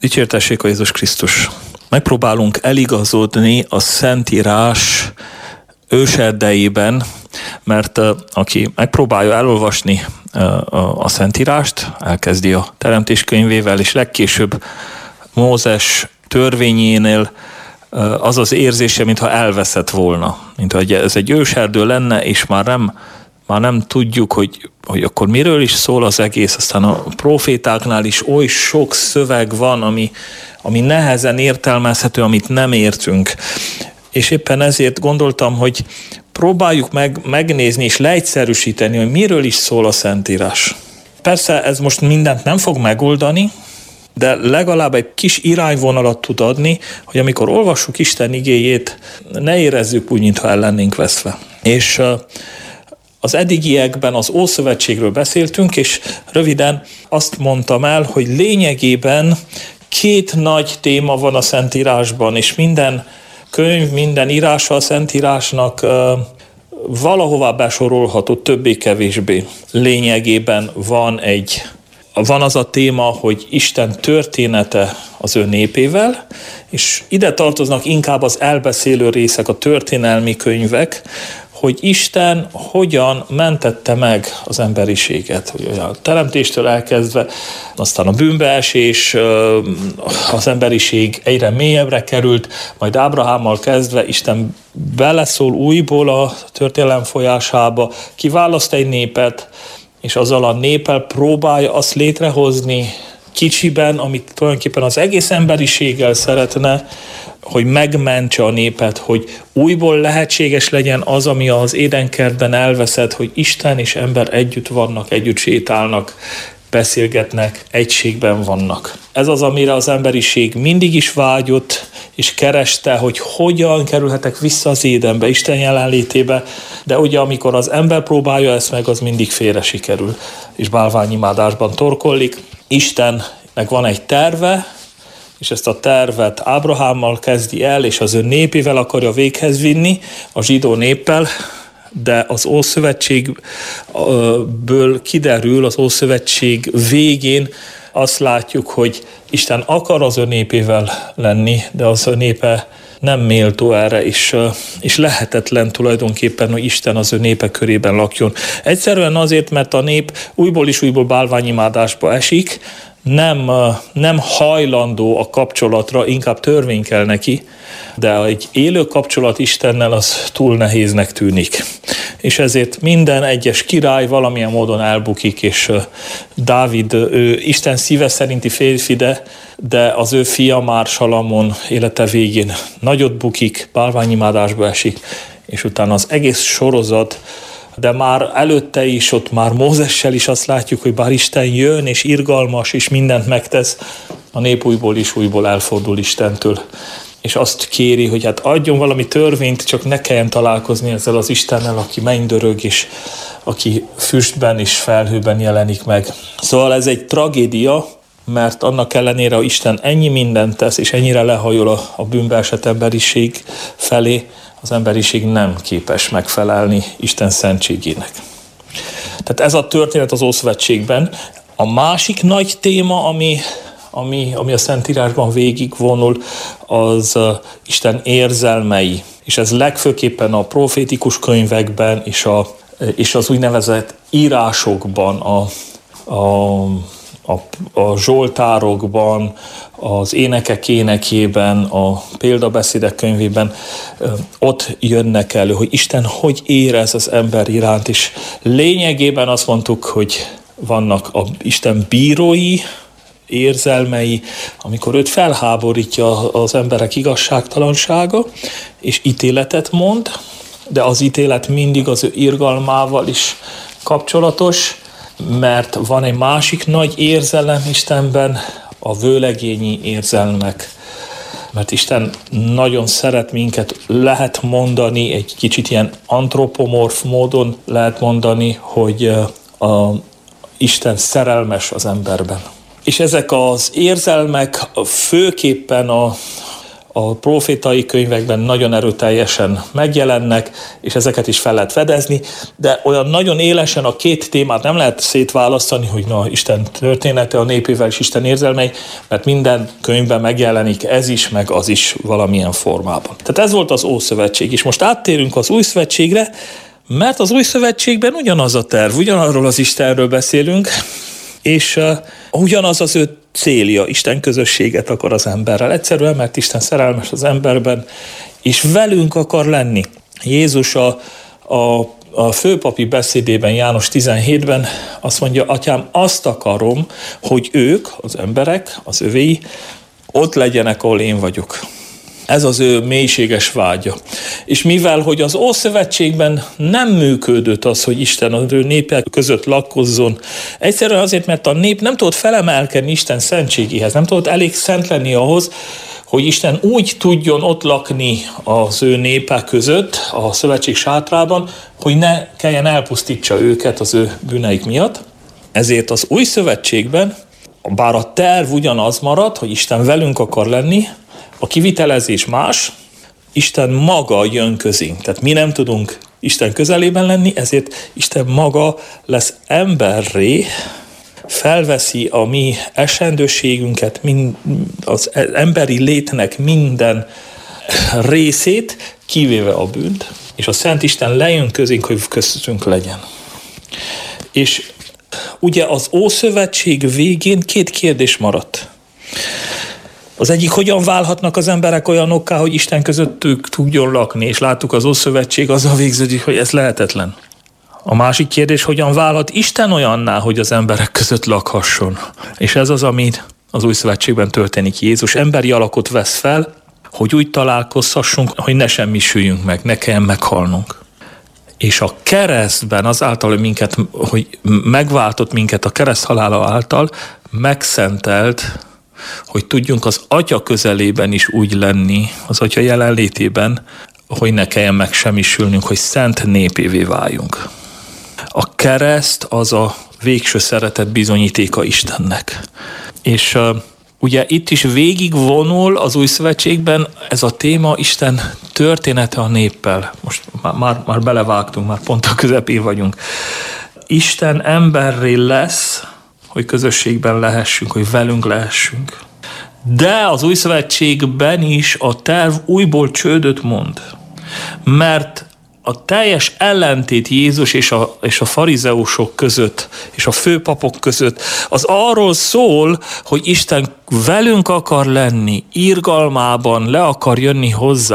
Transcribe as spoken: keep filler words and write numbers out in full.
Dicsértessék a Jézus Krisztus! Megpróbálunk eligazodni a Szentírás őserdeiben, mert uh, aki megpróbálja elolvasni uh, a Szentírást, elkezdi a Teremtés könyvével, és legkésőbb Mózes törvényénél uh, az az érzése, mintha elveszett volna. Mintha ez egy őserdő lenne, és már nem, már nem tudjuk, hogy, hogy akkor miről is szól az egész. Aztán a profétáknál is oly sok szöveg van, ami, ami nehezen értelmezhető, amit nem értünk. És éppen ezért gondoltam, hogy próbáljuk meg megnézni és leegyszerűsíteni, hogy miről is szól a Szentírás. Persze ez most mindent nem fog megoldani, de legalább egy kis irányvonalat tud adni, hogy amikor olvassuk Isten igéjét, ne érezzük úgy, mintha el lennénk veszve. És az eddigiekben az Ószövetségről beszéltünk, és röviden azt mondtam el, hogy lényegében két nagy téma van a Szentírásban, és minden könyv, minden írása a Szentírásnak uh, valahová besorolható, többé-kevésbé. Lényegében van egy, van az a téma, hogy Isten története az ő népével, és ide tartoznak inkább az elbeszélő részek, a történelmi könyvek, hogy Isten hogyan mentette meg az emberiséget, hogy a teremtéstől elkezdve, aztán a bűnbeesés, az emberiség egyre mélyebbre került, majd Ábrahámmal kezdve Isten beleszól újból a történelem folyásába, kiválaszt egy népet, és azzal a néppel próbálja azt létrehozni kicsiben, amit tulajdonképpen az egész emberiséggel szeretne, hogy megmentse a népet, hogy újból lehetséges legyen az, ami az édenkertben elveszett, hogy Isten és ember együtt vannak, együtt sétálnak, beszélgetnek, egységben vannak. Ez az, amire az emberiség mindig is vágyott, és kereste, hogy hogyan kerülhetek vissza az édenbe, Isten jelenlétébe, de ugye amikor az ember próbálja ezt meg, az mindig félre sikerül, és bálványimádásban torkollik. Istennek van egy terve, és ezt a tervet Ábrahámmal kezdi el, és az ő népével akarja véghez vinni, a zsidó néppel, de az Ószövetségből kiderül, az Ószövetség végén azt látjuk, hogy Isten akar az ő népével lenni, de az ő népe nem méltó erre, és, és lehetetlen tulajdonképpen, hogy Isten az ő népe körében lakjon. Egyszerűen azért, mert a nép újból és újból bálványimádásba esik, nem, nem hajlandó a kapcsolatra, inkább törvény kell neki, de egy élő kapcsolat Istennel az túl nehéznek tűnik. És ezért minden egyes király valamilyen módon elbukik, és Dávid, ő Isten szíve szerinti férfi, de, de az ő fia már Salamon élete végén nagyot bukik, bálványimádásba esik, és utána az egész sorozat, de már előtte is, ott már Mózessel is azt látjuk, hogy bár Isten jön, és irgalmas, és mindent megtesz, a nép újból is újból elfordul Istentől. És azt kéri, hogy hát adjon valami törvényt, csak ne kelljen találkozni ezzel az Istennel, aki mennydörög, és aki füstben és felhőben jelenik meg. Szóval ez egy tragédia, mert annak ellenére, hogy Isten ennyi mindent tesz, és ennyire lehajol a, a bűnbeesett emberiség felé, az emberiség nem képes megfelelni Isten szentségének. Tehát ez a történet az Ószövetségben. A másik nagy téma, ami, ami, ami a Szentírásban végigvonul, az uh, Isten érzelmei. És ez legfőképpen a profétikus könyvekben és, a, és az úgynevezett írásokban, a, a A, a zsoltárokban, az énekek énekében, a példabeszédek könyvében ott jönnek elő, hogy Isten hogy érez az ember iránt, és lényegében azt mondtuk, hogy vannak a Isten bírói érzelmei, amikor őt felháborítja az emberek igazságtalansága, és ítéletet mond, de az ítélet mindig az ő irgalmával is kapcsolatos, mert van egy másik nagy érzelem Istenben, a vőlegényi érzelmek. Mert Isten nagyon szeret minket, lehet mondani, egy kicsit ilyen antropomorf módon lehet mondani, hogy a Isten szerelmes az emberben. És ezek az érzelmek főképpen a, a profétai könyvekben nagyon erőteljesen megjelennek, és ezeket is fel lehet fedezni, de olyan nagyon élesen a két témát nem lehet szétválasztani, hogy na, Isten története a népével és Isten érzelmei, mert minden könyvben megjelenik ez is, meg az is valamilyen formában. Tehát ez volt az Ószövetség, és most áttérünk az Új Szövetségre, mert az Új Szövetségben ugyanaz a terv, ugyanarról az Istenről beszélünk, és uh, ugyanaz az ő célja, Isten közösséget akar az emberrel. Egyszerűen, mert Isten szerelmes az emberben, és velünk akar lenni. Jézus a, a, a főpapi beszédében, János tizenhétben azt mondja, Atyám, azt akarom, hogy ők, az emberek, az övéi, ott legyenek, ahol én vagyok. Ez az ő mélységes vágya. És mivel, hogy az Ószövetségben nem működött az, hogy Isten az ő népe között lakkozzon, egyszerűen azért, mert a nép nem tudott felemelkedni Isten szentségéhez, nem tudott elég szent lenni ahhoz, hogy Isten úgy tudjon ott lakni az ő népe között, a szövetség sátrában, hogy ne kelljen elpusztítsa őket az ő bűneik miatt. Ezért az Új Szövetségben, bár a terv ugyanaz marad, hogy Isten velünk akar lenni, a kivitelezés más, Isten maga jön közénk. Tehát mi nem tudunk Isten közelében lenni, ezért Isten maga lesz emberré, felveszi a mi esendőségünket, az emberi létnek minden részét, kivéve a bűnt, és a Szent Isten lejön közénk, hogy köztünk legyen. És ugye az Ószövetség végén két kérdés maradt. Az egyik, hogyan válhatnak az emberek olyanokká, hogy Isten közöttük tudjon lakni, és láttuk az Ószövetség azzal végződik, hogy ez lehetetlen. A másik kérdés, hogyan válhat Isten olyanná, hogy az emberek között lakhasson. És ez az, ami az Új Szövetségben történik. Jézus emberi alakot vesz fel, hogy úgy találkozhassunk, hogy ne semmisüljünk meg, ne kelljen meghalnunk. És a keresztben azáltal, minket, hogy megváltott minket a kereszt halála által, megszentelt, hogy tudjunk az Atya közelében is úgy lenni, az Atya jelenlétében, hogy ne kelljen megsemmisülnünk, hogy szent népévé váljunk. A kereszt az a végső szeretet bizonyítéka Istennek. És uh, ugye itt is végigvonul az Új Szövetségben ez a téma, Isten története a néppel. Most már, már, már belevágtunk, már pont a közepén vagyunk. Isten emberré lesz, hogy közösségben lehessünk, hogy velünk lehessünk. De az Új Szövetségben is a terv újból csődöt mond. Mert a teljes ellentét Jézus és a, és a farizeusok között, és a főpapok között, az arról szól, hogy Isten velünk akar lenni, irgalmában le akar jönni hozzá,